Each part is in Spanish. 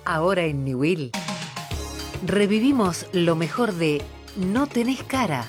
Ahora en Newell revivimos lo mejor de No tenés cara.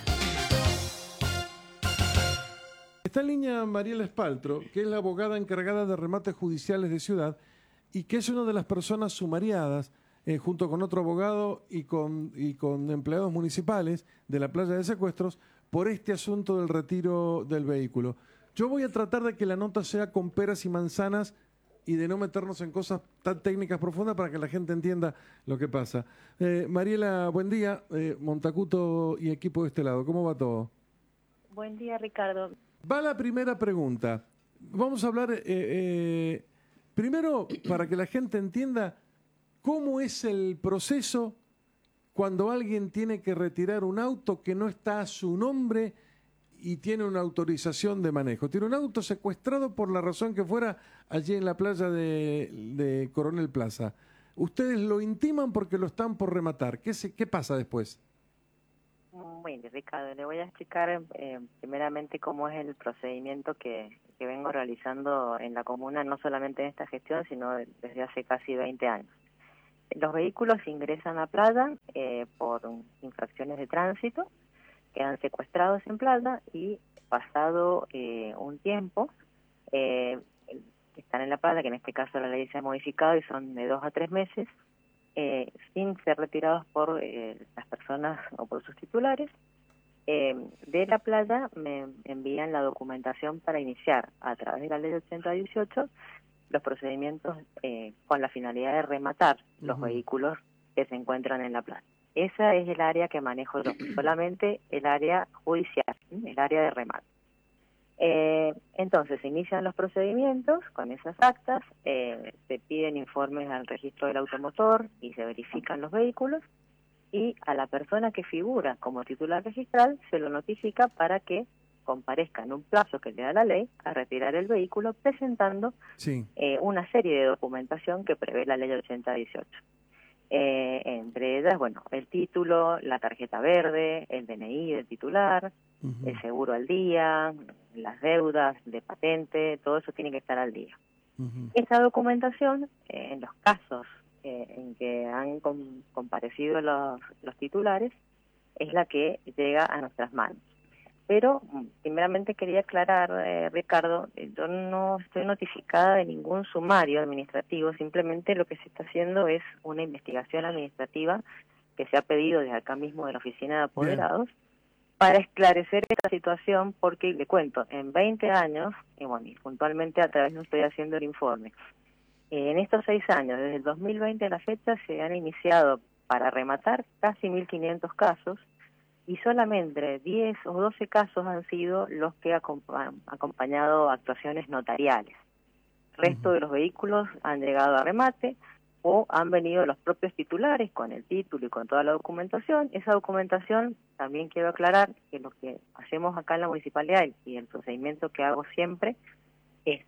Está en línea Mariela Espaltro, que es la abogada encargada de remates judiciales de Ciudad y que es una de las personas sumariadas junto con otro abogado y con empleados municipales de la playa de secuestros por este asunto del retiro del vehículo. Yo voy a tratar de que la nota sea con peras y manzanas y de no meternos en cosas tan técnicas profundas para que la gente entienda lo que pasa. Mariela, buen día. Montacuto y equipo de este lado, ¿cómo va todo? Buen día, Ricardo. Va la primera pregunta. Vamos a hablar primero para que la gente entienda cómo es el proceso cuando alguien tiene que retirar un auto que no está a su nombre y tiene una autorización de manejo. Tiene un auto secuestrado por la razón que fuera allí en la playa de Coronel Plaza. Ustedes lo intiman porque lo están por rematar. ¿Qué pasa después? Bueno, Ricardo, le voy a explicar primeramente cómo es el procedimiento que vengo realizando en la comuna, no solamente en esta gestión, sino desde hace casi 20 años. Los vehículos ingresan a playa por infracciones de tránsito, quedan secuestrados en playa y pasado un tiempo están en la playa, que en este caso la ley se ha modificado y son de 2 a 3 meses, sin ser retirados por las personas o por sus titulares. De la playa me envían la documentación para iniciar a través de la ley 8018 los procedimientos con la finalidad de rematar los vehículos que se encuentran en la playa. Esa es el área que manejo yo, solamente el área judicial, el área de remate. Entonces se inician los procedimientos con esas actas, se piden informes al registro del automotor y se verifican los vehículos y a la persona que figura como titular registral se lo notifica para que comparezca en un plazo que le da la ley a retirar el vehículo presentando una serie de documentación que prevé la ley 8018. Entre ellas, bueno, el título, la tarjeta verde, el DNI del titular, el seguro al día, las deudas de patente, todo eso tiene que estar al día. Esa documentación, en los casos en que han comparecido los titulares, es la que llega a nuestras manos. Pero, primeramente quería aclarar, Ricardo, yo no estoy notificada de ningún sumario administrativo, simplemente lo que se está haciendo es una investigación administrativa que se ha pedido desde acá mismo de la Oficina de Apoderados para esclarecer esta situación, porque le cuento, en 20 años, y bueno, y puntualmente a través no estoy haciendo el informe, en estos 6 años, desde el 2020 a la fecha, se han iniciado para rematar casi 1.500 casos, y solamente 10 o 12 casos han sido los que han acompañado actuaciones notariales. El resto de los vehículos han llegado a remate o han venido los propios titulares con el título y con toda la documentación. Esa documentación, también quiero aclarar que lo que hacemos acá en la municipalidad y el procedimiento que hago siempre es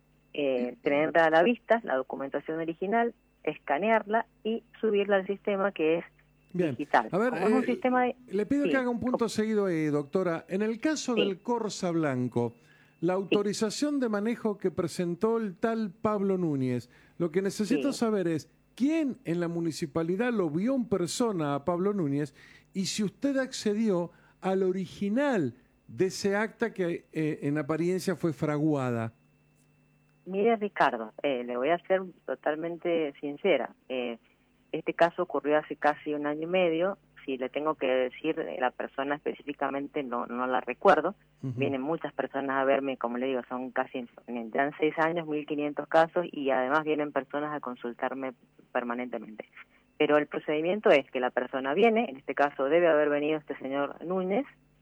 tenerla a la vista, la documentación original, escanearla y subirla al sistema que es digital. A ver, es un sistema le pido que haga un punto seguido ahí, doctora. En el caso del Corsa Blanco, la autorización de manejo que presentó el tal Pablo Núñez, lo que necesito saber es quién en la municipalidad lo vio en persona a Pablo Núñez y si usted accedió al original de ese acta que en apariencia fue fraguada. Mire, Ricardo, le voy a ser totalmente sincera. Este caso ocurrió hace casi 1 año y medio. Si le tengo que decir la persona específicamente, no la recuerdo. Vienen muchas personas a verme, como le digo, son casi, en 6 años, 1.500 casos, y además vienen personas a consultarme permanentemente. Pero el procedimiento es que la persona viene, en este caso debe haber venido este señor Núñez,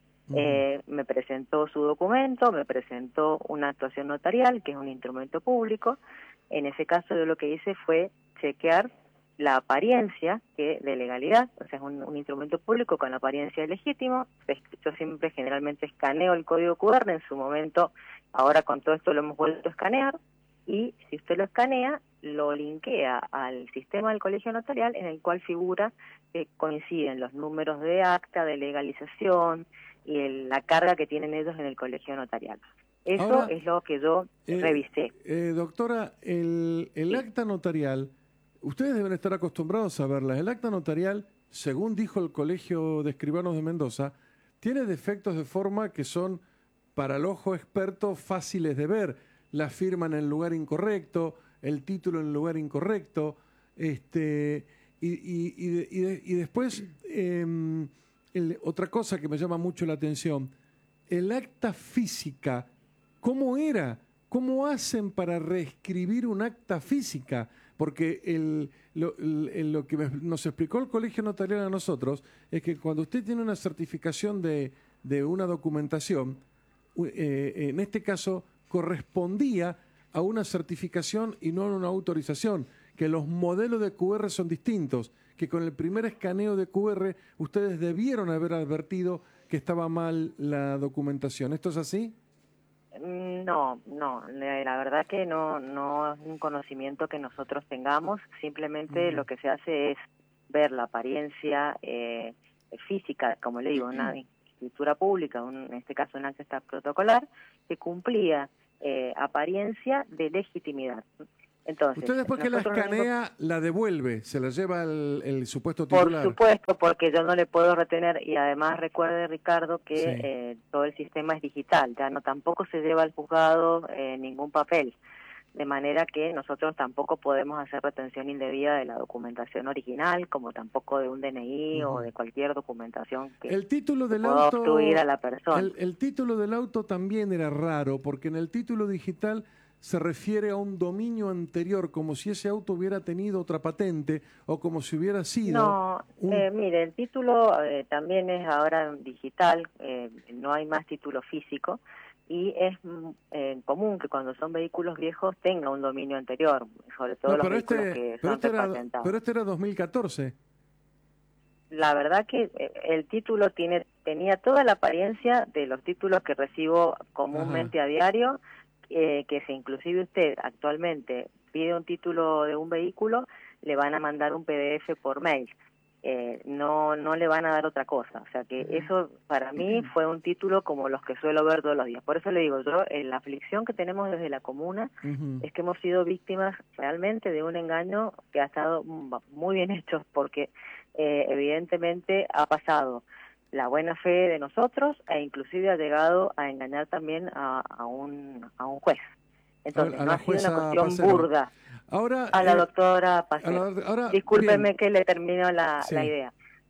me presentó su documento, me presentó una actuación notarial, que es un instrumento público. En ese caso yo lo que hice fue chequear la apariencia de legalidad, o sea, es un instrumento público con apariencia legítima. Yo siempre generalmente escaneo el código QR, en su momento, ahora con todo esto lo hemos vuelto a escanear, y si usted lo escanea, lo linkea al sistema del colegio notarial, en el cual figura que coinciden los números de acta, de legalización y la carga que tienen ellos en el colegio notarial. Eso es lo que yo revisé. Doctora, el acta notarial, ustedes deben estar acostumbrados a verlas. El acta notarial, según dijo el Colegio de Escribanos de Mendoza, tiene defectos de forma que son, para el ojo experto, fáciles de ver. La firma en el lugar incorrecto, el título en el lugar incorrecto, y después, otra cosa que me llama mucho la atención, el acta física, ¿cómo era? ¿Cómo hacen para reescribir un acta física? Porque lo que nos explicó el Colegio Notarial a nosotros es que cuando usted tiene una certificación de una documentación, en este caso correspondía a una certificación y no a una autorización, que los modelos de QR son distintos, que con el primer escaneo de QR ustedes debieron haber advertido que estaba mal la documentación. ¿Esto es así? No, la verdad que no es un conocimiento que nosotros tengamos, simplemente lo que se hace es ver la apariencia física, como le digo, una escritura pública, en este caso un acta protocolar, que cumplía apariencia de legitimidad. Entonces, usted después que la escanea, la devuelve, se la lleva el supuesto titular. Por supuesto, porque yo no le puedo retener, y además recuerde, Ricardo, que todo el sistema es digital, ya no tampoco se lleva al juzgado ningún papel, de manera que nosotros tampoco podemos hacer retención indebida de la documentación original, como tampoco de un DNI o de cualquier documentación que el título del pueda auto, obstruir a la persona. El título del auto también era raro, porque en el título digital se refiere a un dominio anterior, como si ese auto hubiera tenido otra patente o como si hubiera sido... No, mire, el título también es ahora digital, no hay más título físico, y es común que cuando son vehículos viejos tenga un dominio anterior, sobre todo los vehículos que son repatentados. Pero este era 2014. La verdad que el título tenía toda la apariencia de los títulos que recibo comúnmente a diario, que si inclusive usted actualmente pide un título de un vehículo, le van a mandar un PDF por mail. No le van a dar otra cosa. O sea que eso para mí fue un título como los que suelo ver todos los días. Por eso le digo yo, la aflicción que tenemos desde la comuna es que hemos sido víctimas realmente de un engaño que ha estado muy bien hecho, porque evidentemente ha pasado la buena fe de nosotros e inclusive ha llegado a engañar también a un juez. Entonces no ha sido una cuestión burda. Ahora, a la doctora Pacero. Discúlpeme que le termino la idea.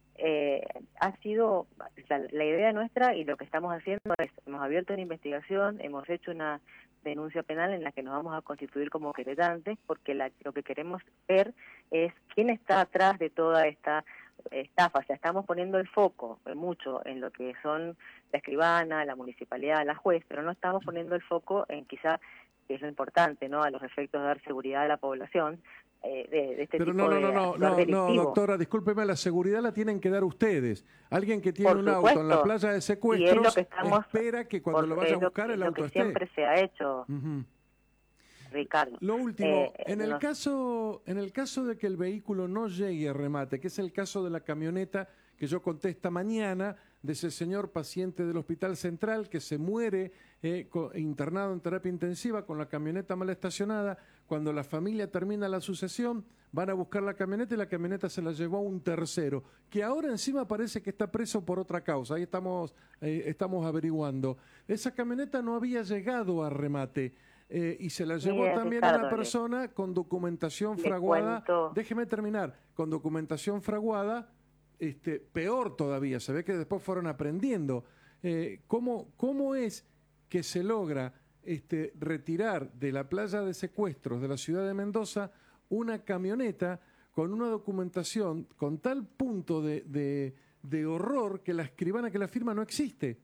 Ha sido la idea nuestra, y lo que estamos haciendo es, hemos abierto una investigación, hemos hecho una denuncia penal en la que nos vamos a constituir como queretantes, porque lo que queremos ver es quién está atrás de toda esta estafa. O sea, estamos poniendo el foco mucho en lo que son la escribana, la municipalidad, la juez, pero no estamos poniendo el foco en quizá, que es lo importante, ¿no?, a los efectos de dar seguridad a la población, de este pero tipo no, doctora, discúlpeme, la seguridad la tienen que dar ustedes. Alguien que tiene un auto en la playa de secuestros espera que cuando lo vaya a buscar el auto esté. Siempre se ha hecho, Ricardo. Lo último, en el caso de que el vehículo no llegue a remate, que es el caso de la camioneta que yo conté esta mañana, de ese señor paciente del Hospital Central que se muere internado en terapia intensiva con la camioneta mal estacionada. Cuando la familia termina la sucesión, van a buscar la camioneta y la camioneta se la llevó a un tercero, que ahora encima parece que está preso por otra causa. Ahí estamos averiguando. Esa camioneta no había llegado a remate. Y se la llevó también a una persona con documentación fraguada. Déjeme terminar. Con documentación fraguada, peor todavía. Se ve que después fueron aprendiendo. ¿Cómo es que se logra retirar de la playa de secuestros de la ciudad de Mendoza una camioneta con una documentación con tal punto de horror que la escribana que la firma no existe?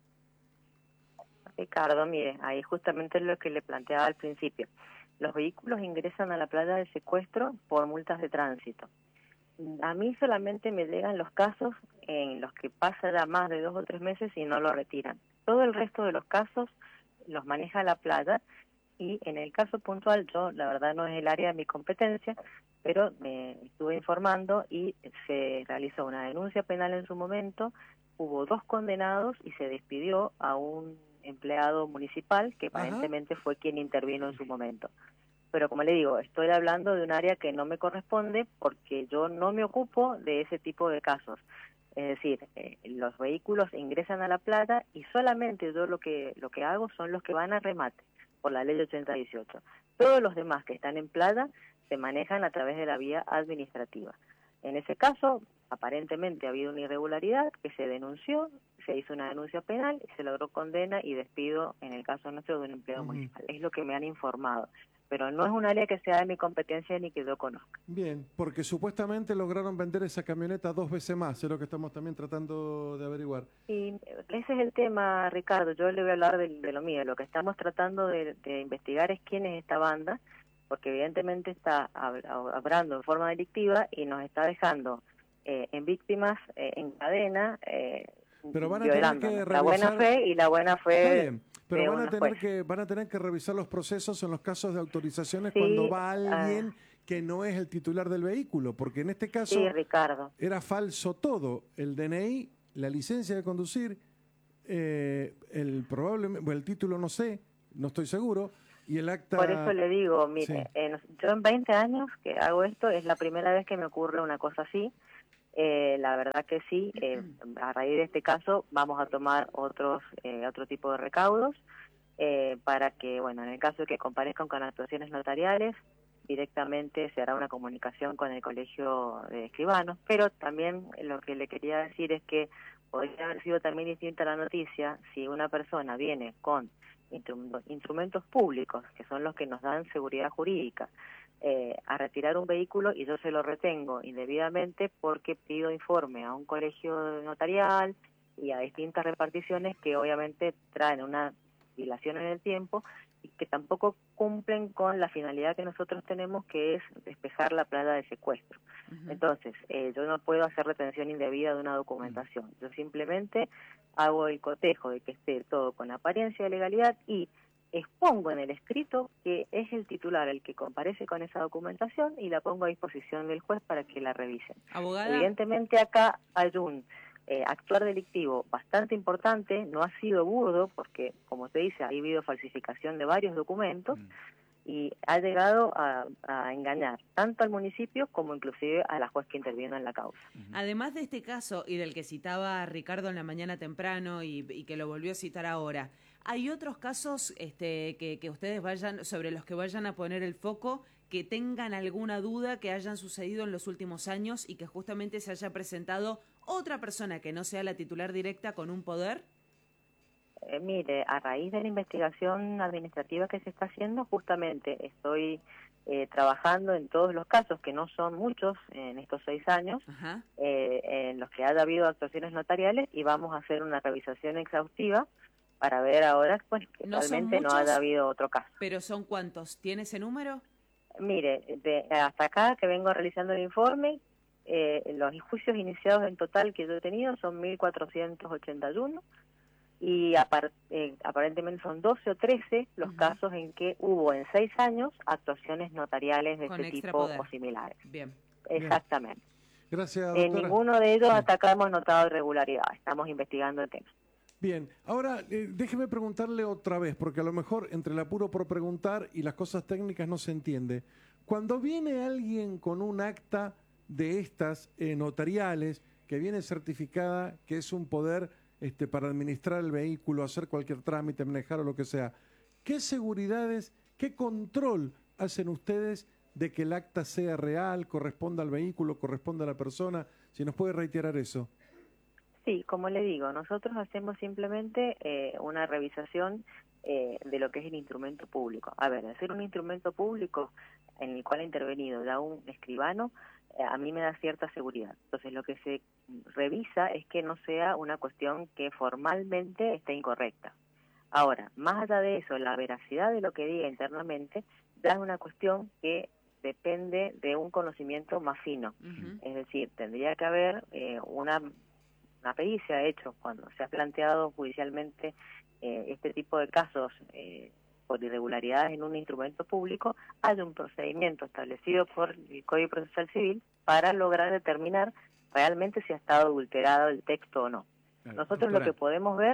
Ricardo, mire, ahí justamente es lo que le planteaba al principio. Los vehículos ingresan a la playa de secuestro por multas de tránsito. A mí solamente me llegan los casos en los que pasa ya más de 2 o 3 meses y no lo retiran. Todo el resto de los casos los maneja la playa, y en el caso puntual, yo la verdad no es el área de mi competencia, pero me estuve informando y se realizó una denuncia penal en su momento, hubo 2 condenados y se despidió a un empleado municipal que aparentemente fue quien intervino en su momento. pero como le digo, estoy hablando de un área que no me corresponde porque yo no me ocupo de ese tipo de casos. Es decir, los vehículos ingresan a La Plata y solamente yo lo que hago son los que van a remate por la ley 8018. Todos los demás que están en Plata se manejan a través de la vía administrativa. En ese caso, aparentemente ha habido una irregularidad que se denunció, se hizo una denuncia penal y se logró condena y despido, en el caso nuestro, de un empleado municipal. Es lo que me han informado, pero no es un área que sea de mi competencia ni que yo conozca. Bien, porque supuestamente lograron vender esa camioneta 2 veces más, es lo que estamos también tratando de averiguar. Y ese es el tema, Ricardo. Yo le voy a hablar de lo mío. Lo que estamos tratando de investigar es quién es esta banda, porque evidentemente está obrando en forma delictiva y nos está dejando en víctimas en cadena, pero van a violando tener que la buena fe y la buena fe. Está bien, pero de van una a tener que revisar los procesos en los casos de autorizaciones Sí, cuando va alguien que no es el titular del vehículo, porque en este caso Sí, Ricardo. era falso todo, el DNI, la licencia de conducir, el título no sé, no estoy seguro, y el acta... Por eso le digo, mire, yo en 20 años que hago esto, es la primera vez que me ocurre una cosa así. La verdad que sí, a raíz de este caso vamos a tomar otro tipo de recaudos para que, bueno, en el caso de que comparezcan con actuaciones notariales, directamente se hará una comunicación con el Colegio de Escribanos, pero también lo que le quería decir es que podría haber sido también distinta la noticia si una persona viene con instrumentos públicos, que son los que nos dan seguridad jurídica, a retirar un vehículo y yo se lo retengo indebidamente porque pido informe a un colegio notarial y a distintas reparticiones que obviamente traen una dilación en el tiempo y que tampoco cumplen con la finalidad que nosotros tenemos, que es despejar la plaga de secuestro. Entonces, yo no puedo hacer retención indebida de una documentación. Yo simplemente hago el cotejo de que esté todo con apariencia de legalidad y expongo en el escrito que es el titular el que comparece con esa documentación y la pongo a disposición del juez para que la revisen. Abogada. Evidentemente acá hay un actuar delictivo bastante importante, no ha sido burdo porque, como usted dice, ha habido falsificación de varios documentos y ha llegado a engañar tanto al municipio como inclusive a la juez que intervino en la causa. Además de este caso y del que citaba Ricardo en la mañana temprano y que lo volvió a citar ahora, ¿hay otros casos que ustedes sobre los que vayan a poner el foco, que tengan alguna duda que hayan sucedido en los últimos años y que justamente se haya presentado otra persona que no sea la titular directa con un poder? Mire, a raíz de la investigación administrativa que se está haciendo, justamente estoy trabajando en todos los casos, que no son muchos en estos 6 años, en los que haya habido actuaciones notariales, y vamos a hacer una revisación exhaustiva para ver ahora pues, que realmente no haya habido otro caso. ¿Pero son cuántos? ¿Tiene ese número? Mire, hasta acá que vengo realizando el informe, los juicios iniciados en total que yo he tenido son 1.481 y aparentemente son 12 o 13 los casos en que hubo en 6 años actuaciones notariales de este tipo o similares. Bien. Exactamente. Gracias, doctora. En ninguno de ellos hasta acá hemos notado irregularidad. Estamos investigando el tema. Bien, ahora déjeme preguntarle otra vez, porque a lo mejor entre el apuro por preguntar y las cosas técnicas no se entiende. Cuando viene alguien con un acta de estas notariales, que viene certificada, que es un poder para administrar el vehículo, hacer cualquier trámite, manejar o lo que sea, ¿qué seguridades, qué control hacen ustedes de que el acta sea real, corresponda al vehículo, corresponda a la persona? Si nos puede reiterar eso. Sí, como le digo, nosotros hacemos simplemente una revisación de lo que es el instrumento público. A ver, hacer un instrumento público en el cual ha intervenido ya un escribano, a mí me da cierta seguridad. Entonces, lo que se revisa es que no sea una cuestión que formalmente esté incorrecta. Ahora, más allá de eso, la veracidad de lo que diga internamente ya es una cuestión que depende de un conocimiento más fino. Es decir, tendría que haber una pericia hecho cuando se ha planteado judicialmente este tipo de casos por irregularidades en un instrumento público. Hay un procedimiento establecido por el Código Procesal Civil para lograr determinar realmente si ha estado adulterado el texto o no. Nosotros lo que podemos ver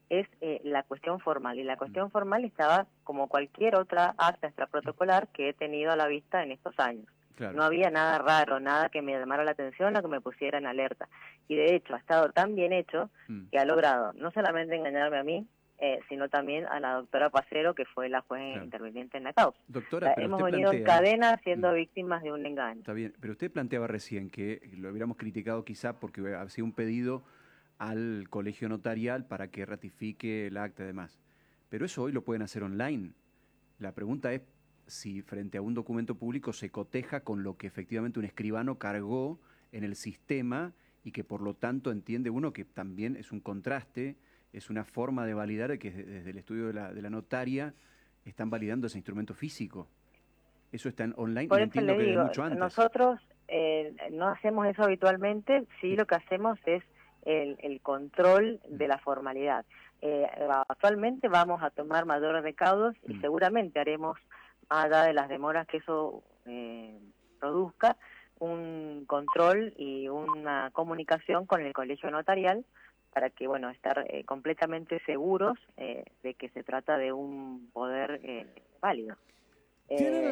es la cuestión formal. Y la cuestión formal estaba como cualquier otra acta extraprotocolar que he tenido a la vista en estos años. Claro. No había nada raro, nada que me llamara la atención o que me pusiera en alerta. Y de hecho ha estado tan bien hecho que ha logrado no solamente engañarme a mí, sino también a la doctora Pacero, que fue la juez interviniente en la causa. Doctora, pero hemos venido en cadena siendo víctimas de un engaño. Está bien, pero usted planteaba recién que lo hubiéramos criticado quizá porque hacía un pedido al colegio notarial para que ratifique el acta y demás. Pero eso hoy lo pueden hacer online. La pregunta es si frente a un documento público se coteja con lo que efectivamente un escribano cargó en el sistema y que por lo tanto entiende uno que también es un contraste, es una forma de validar que desde el estudio de la notaria están validando ese instrumento físico. Eso está en online y entiendo que desde mucho antes. Nosotros no hacemos eso habitualmente, sí lo que hacemos es el control de la formalidad. Actualmente vamos a tomar mayores recaudos y seguramente haremos, más allá de las demoras que eso produzca, un control y una comunicación con el colegio notarial para que, bueno, estar completamente seguros de que se trata de un poder válido. ¿Tienen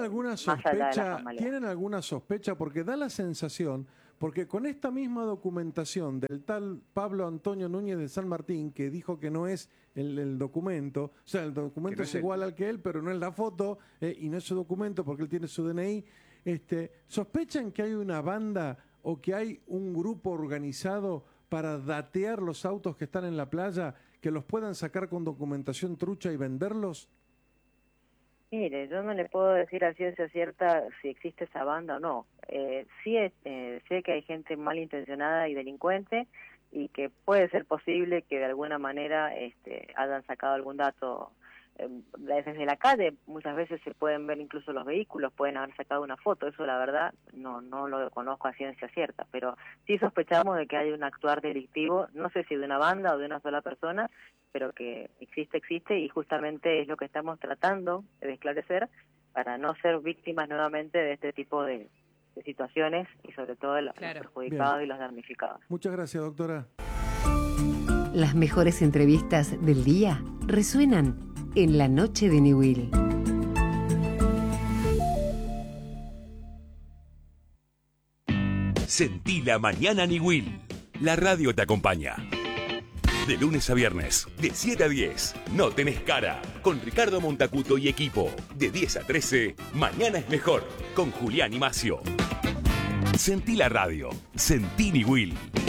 alguna sospecha? Porque da la sensación, porque con esta misma documentación del tal Pablo Antonio Núñez de San Martín, que dijo que no es el documento, o sea, el documento es igual al que él, pero no es la foto, y no es su documento porque él tiene su DNI, ¿sospechan que hay una banda o que hay un grupo organizado para datear los autos que están en la playa, que los puedan sacar con documentación trucha y venderlos? Mire, yo no le puedo decir a ciencia cierta si existe esa banda o no. Sí sé que hay gente malintencionada y delincuente y que puede ser posible que de alguna manera hayan sacado algún dato. Desde la calle muchas veces se pueden ver incluso los vehículos, pueden haber sacado una foto, eso la verdad no lo conozco a ciencia cierta, pero sí sospechamos de que hay un actuar delictivo, no sé si de una banda o de una sola persona, pero que existe y justamente es lo que estamos tratando de esclarecer para no ser víctimas nuevamente de este tipo de situaciones y sobre todo de los perjudicados y los damnificados. Muchas gracias, doctora. Las mejores entrevistas del día resuenan en la noche de Niwil. Sentí la mañana Niwil. La radio te acompaña. De lunes a viernes, de 7 a 10, No Tenés Cara, con Ricardo Montacuto y equipo. De 10 a 13, Mañana es Mejor, con Julián y Macio. Sentí la radio. Sentí Niwil.